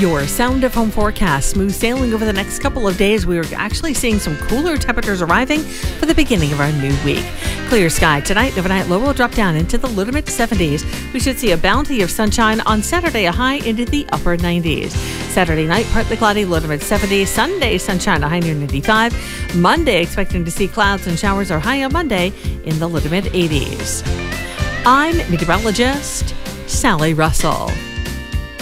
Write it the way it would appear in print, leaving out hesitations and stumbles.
Your Sound of Home forecast. Smooth sailing over the next couple of days. We are actually seeing some cooler temperatures arriving for the beginning of our new week. Clear sky tonight. Overnight low will drop down into the low to mid 70s. We should see a bounty of sunshine on Saturday, a high into the upper 90s. Saturday night, partly cloudy, low to mid 70s. Sunday, sunshine, a high near 95. Monday, expecting to see clouds and showers, are high on Monday in the low to mid 80s. I'm meteorologist Sally Russell.